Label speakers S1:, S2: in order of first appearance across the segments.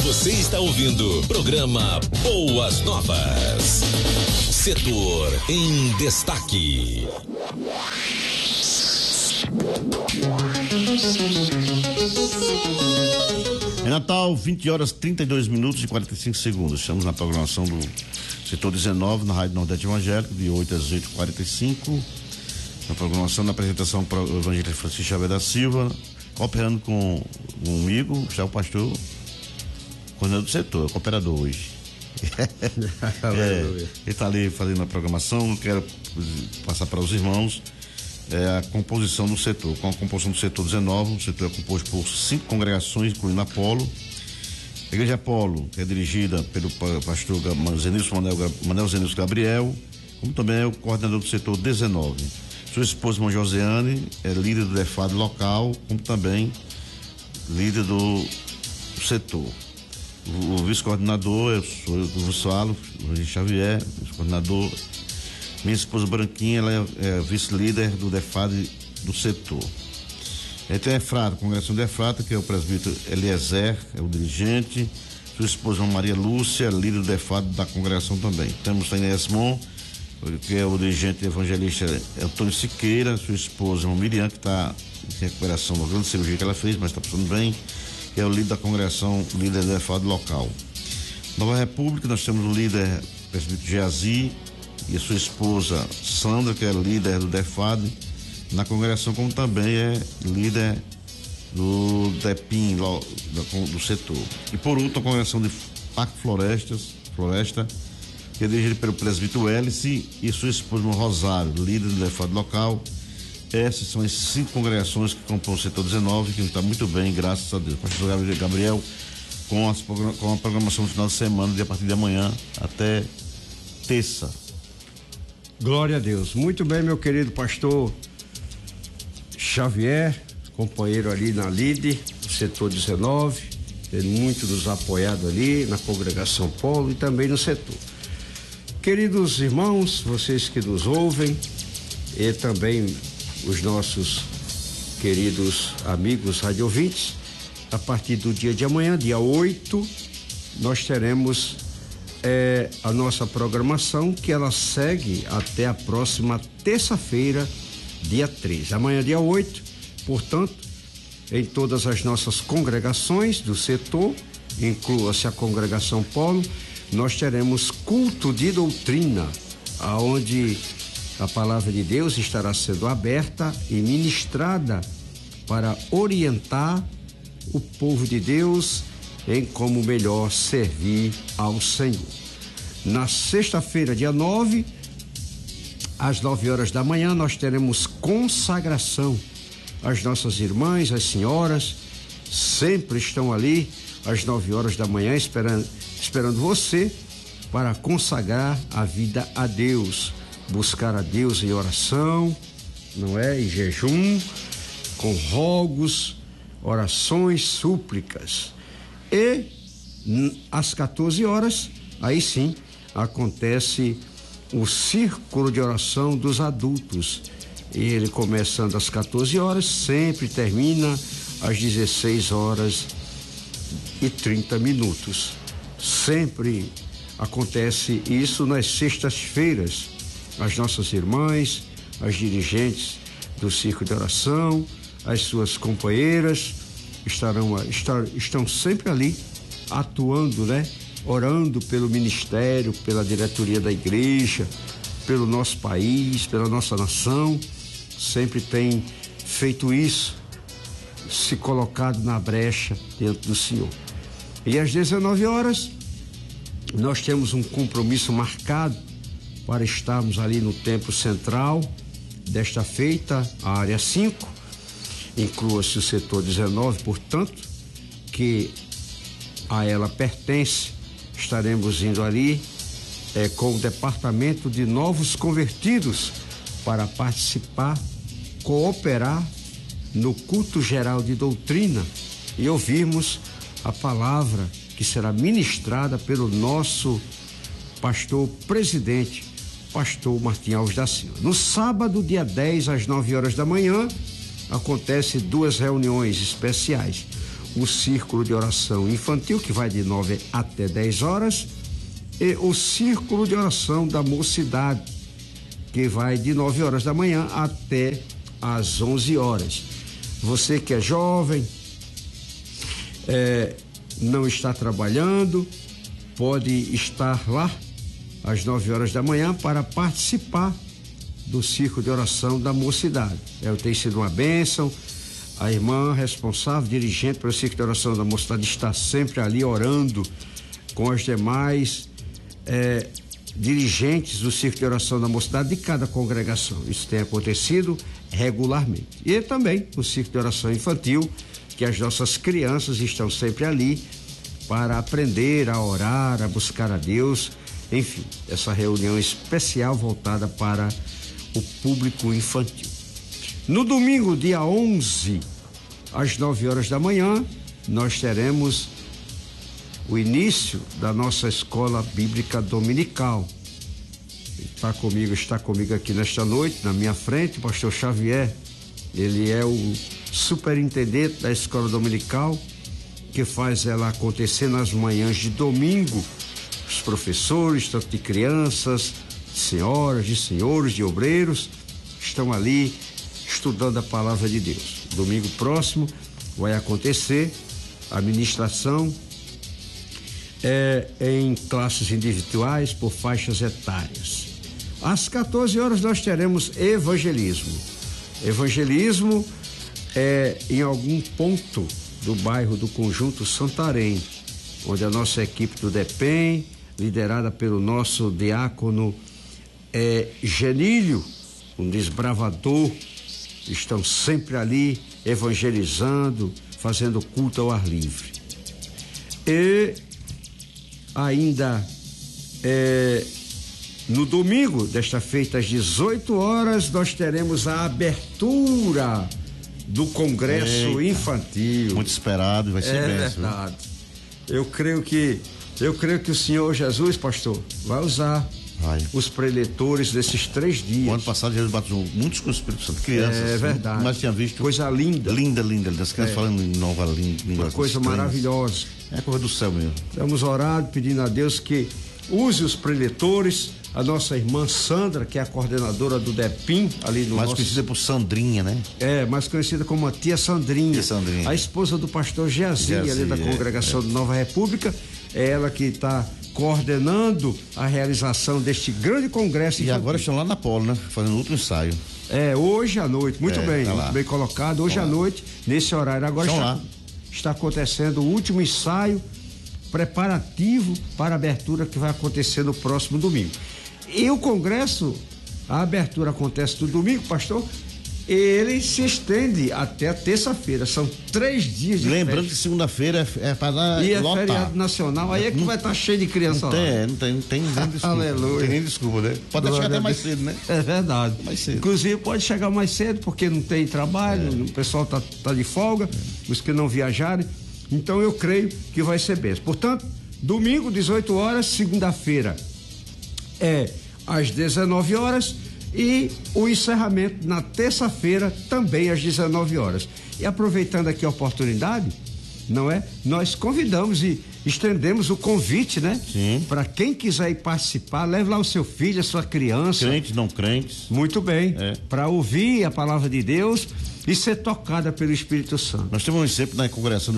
S1: Você está ouvindo programa Boas Novas. Setor em destaque.
S2: É Natal, 20h32 e 45 segundos. Estamos na programação do Setor 19, na Rádio Nordeste Evangélico, de 8 às 8h45. Na programação, na apresentação do evangelista Francisco Xavier da Silva, cooperando comigo, já o pastor, coordenador do setor, cooperador hoje. Ele está ali fazendo a programação. Quero passar para os irmãos a composição do setor. Com a composição do setor 19, o setor é composto por 5 congregações, incluindo Apolo. A Igreja Apolo, que é dirigida pelo pastor Manel Zenilson Gabriel, como também é o coordenador do setor 19. Sua esposa, irmã Joseane, é líder do DEFAD local, como também líder do setor. O vice-coordenador, eu sou o Vussualo, o Xavier, vice-coordenador. Minha esposa Branquinha, ela é vice-líder do DEFAD do setor. Tem a Efrata, a congregação de Efrata, que é o presbítero Eliezer, é o dirigente. Sua esposa Maria Lúcia, líder do DEFAD da congregação também. Temos a Inês Mon, que é o dirigente evangelista Antônio Siqueira, sua esposa Miriam, que está em recuperação da grande cirurgia que ela fez, mas está passando bem, que é o líder da congregação, líder do DEFAD local. Nova República, nós temos o líder presbítero Geazi e a sua esposa Sandra, que é líder do DEFAD na congregação, como também é líder do DEPIM, do setor. E por último, a congregação de Parque Floresta, que é dirigida pelo presbítero Hélice e sua esposa Rosário, líder do DEFAD local. Essas são as 5 congregações que compõem o setor 19, que está muito bem, graças a Deus. Pastor Gabriel, com a programação do final de semana, de a partir de amanhã até terça.
S3: Glória a Deus. Muito bem, meu querido pastor Xavier, companheiro ali na LIDE, setor 19, tem muito nos apoiado ali na congregação Polo e também no setor. Queridos irmãos, vocês que nos ouvem e também os nossos queridos amigos radiovintes, a partir do dia de amanhã, dia 8, nós teremos a nossa programação, que ela segue até a próxima terça-feira, dia 13. Amanhã, dia 8, portanto, em todas as nossas congregações do setor, inclua-se a congregação Polo, nós teremos culto de doutrina, aonde a palavra de Deus estará sendo aberta e ministrada para orientar o povo de Deus em como melhor servir ao Senhor. Na sexta-feira, dia 9, às 9h da manhã, nós teremos consagração. As nossas irmãs, as senhoras, sempre estão ali às 9h da manhã esperando você para consagrar a vida a Deus, buscar a Deus em oração, não é? Em jejum, com rogos, orações, súplicas. E às 14h, aí sim, acontece o círculo de oração dos adultos. Ele começando às 14h, sempre termina às 16h30. Sempre acontece isso nas sextas-feiras. As nossas irmãs, as dirigentes do círculo de oração, as suas companheiras estão sempre ali atuando, né? Orando pelo ministério, pela diretoria da igreja, pelo nosso país, pela nossa nação. Sempre tem feito isso, se colocado na brecha dentro do Senhor. E às 19h nós temos um compromisso marcado para estarmos ali no templo central desta feita, a área 5, inclua-se o setor 19, portanto, que a ela pertence. Estaremos indo ali com o departamento de novos convertidos para participar, cooperar no culto geral de doutrina e ouvirmos a palavra que será ministrada pelo nosso pastor presidente, pastor Martim Alves da Silva. No sábado, dia 10, às 9h da manhã, acontece 2 reuniões especiais. o círculo de oração infantil, que vai de 9 até 10 horas, e o círculo de oração da mocidade, que vai de 9 horas da manhã até às 11 horas. Você que é jovem, não está trabalhando, pode estar lá às 9 horas da manhã para participar do círculo de oração da mocidade. Tem sido uma bênção. A irmã responsável, dirigente pelo círculo de oração da mocidade, está sempre ali orando com as demais dirigentes do círculo de oração da mocidade de cada congregação. Isso tem acontecido regularmente. E também o círculo de oração infantil, que as nossas crianças estão sempre ali para aprender a orar, a buscar a Deus. Enfim, essa reunião especial voltada para o público infantil. No domingo, dia 11, às 9 horas da manhã, nós teremos o início da nossa escola bíblica dominical. Está comigo aqui nesta noite, na minha frente, o pastor Xavier. Ele é o superintendente da escola dominical, que faz ela acontecer nas manhãs de domingo. Os professores, tanto de crianças, de senhoras, de senhores, de obreiros, estão ali estudando a palavra de Deus. Domingo próximo vai acontecer a ministração em classes individuais por faixas etárias. Às 14 horas nós teremos evangelismo. Evangelismo em algum ponto do bairro do Conjunto Santarém, onde a nossa equipe do DEPEN, liderada pelo nosso diácono Genílio, um desbravador, estão sempre ali evangelizando, fazendo culto ao ar livre. E ainda no domingo, desta feita às 18 horas, nós teremos a abertura do Congresso Infantil.
S2: Muito esperado, vai ser bem.
S3: É verdade. Eu creio que o Senhor Jesus, pastor, vai usar os preletores desses 3 dias.
S2: O ano passado Jesus batizou muitos com o Espírito Santo, crianças.
S3: É verdade.
S2: Mas tinha visto.
S3: Coisa linda.
S2: Linda. Das crianças falando em nova língua.
S3: Uma coisa maravilhosa.
S2: É coisa do céu mesmo.
S3: Estamos orando, pedindo a Deus que use os preletores. A nossa irmã Sandra, que é a coordenadora do DEPIM, ali no
S2: mais conhecida por Sandrinha, né?
S3: Mais conhecida como a tia Sandrinha.
S2: Tia Sandrinha.
S3: A esposa do pastor Geazi, ali da congregação de Nova República. É ela que está coordenando a realização deste grande congresso.
S2: E agora estão lá na Polo, né? Fazendo outro ensaio.
S3: Hoje à noite, muito bem, muito bem colocado. Hoje à noite, nesse horário. Agora está acontecendo o último ensaio preparativo para a abertura que vai acontecer no próximo domingo. E o congresso, a abertura acontece no domingo, pastor, ele se estende até a terça-feira. São 3 dias de
S2: Lembrando
S3: festa.
S2: que segunda-feira é para dar
S3: e
S2: lotar.
S3: Feriado nacional, aí é que vai estar cheio de criança lá.
S2: Não tem nem desculpa.
S3: Aleluia.
S2: Não tem nem desculpa, né? Pode chegar até mais cedo, né?
S3: É verdade.
S2: Mais cedo.
S3: Inclusive pode chegar mais cedo porque não tem trabalho, o pessoal tá de folga, os que não viajarem. Então eu creio que vai ser bem. Portanto, domingo, 18 horas, segunda-feira às 19 horas e o encerramento na terça-feira também às 19 horas. E aproveitando aqui a oportunidade, não é? Nós convidamos e estendemos o convite, né?
S2: Sim.
S3: Para quem quiser ir participar, leve lá o seu filho, a sua criança.
S2: Crentes, não crentes.
S3: Muito bem. Para ouvir a palavra de Deus e ser tocada pelo Espírito Santo.
S2: Nós temos um exemplo na congregação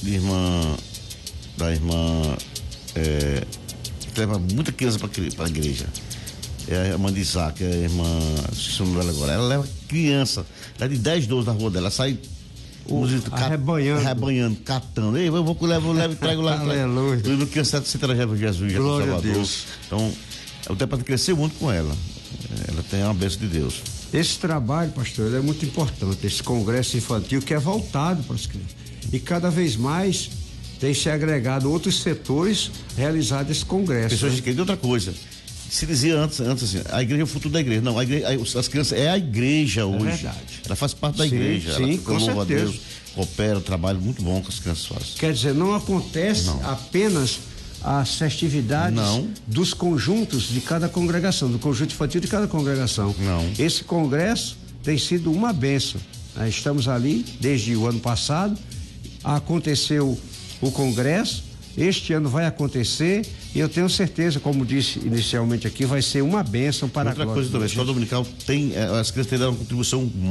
S2: da irmã que leva muita criança para a igreja. É a irmã de Isaac, é a irmã, esqueci o nome dela agora. Ela leva criança, ela é de 10, 12 na rua dela, ela sai arrebanhando, catando. Ei, eu levo e trago lá.
S3: Aleluia.
S2: No criança se traz Jesus,
S3: Glória a Deus.
S2: Então, o tempo para crescer muito com ela. Ela tem uma bênção de Deus.
S3: Esse trabalho, pastor, ele é muito importante, esse congresso infantil que é voltado para as crianças. E cada vez mais tem se agregado outros setores realizados esse congresso.
S2: Pessoas que outra coisa. Se dizia antes assim, a igreja é o futuro da igreja. Não, as crianças é a igreja hoje. É verdade. Ela faz parte da igreja.
S3: Sim,
S2: ela
S3: com certeza.
S2: A Deus, coopera, trabalho muito bom que as crianças fazem.
S3: Quer dizer, não acontece apenas as festividades dos conjuntos de cada congregação, do conjunto infantil de cada congregação.
S2: Não.
S3: Esse congresso tem sido uma bênção. Estamos ali desde o ano passado aconteceu o congresso, este ano vai acontecer e eu tenho certeza, como disse inicialmente aqui, vai ser uma bênção para a glória.
S2: Outra coisa também, a escola dominical tem, as crianças terão uma contribuição